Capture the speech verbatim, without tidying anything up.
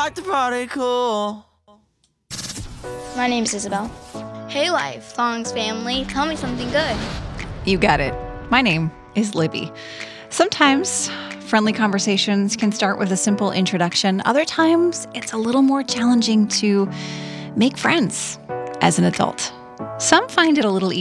like to party cool. My name's Isabel. Hey, Lifelongs family, tell me something good. You got it. My name is Libby. Sometimes friendly conversations can start with a simple introduction. Other times, it's a little more challenging to make friends as an adult. Some find it a little easier.